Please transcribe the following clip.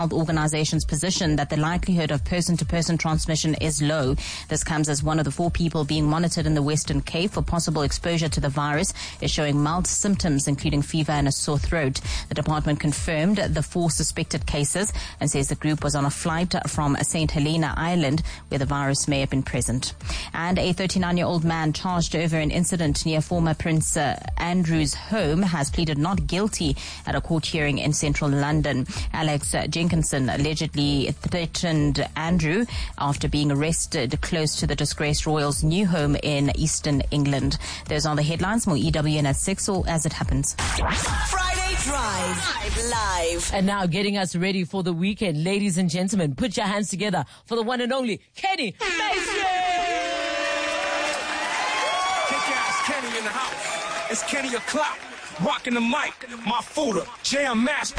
Health Organization's position that the likelihood of person-to-person transmission is low. This comes as one of the 4 people being monitored in the Western Cape for possible exposure to the virus is showing mild symptoms, including fever and a sore throat. The department confirmed the 4 suspected cases and says the group was on a flight from St. Helena Island, where the virus may have been present. And a 39-year-old man charged over an incident near former Prince Andrew's home has pleaded not guilty at a court hearing in central London. Alex Jenkinson allegedly threatened Andrew after being arrested close to the disgraced royal's new home in eastern England. Those are the headlines. More EWN at 6 or as it happens. Friday Drive live. And now getting us ready for the weekend. Ladies and gentlemen, put your hands together for the one and only Kenny Mason. Kick-ass Kenny in the house. It's Kenny o'clock. Rocking the mic. My footer. Jam Master.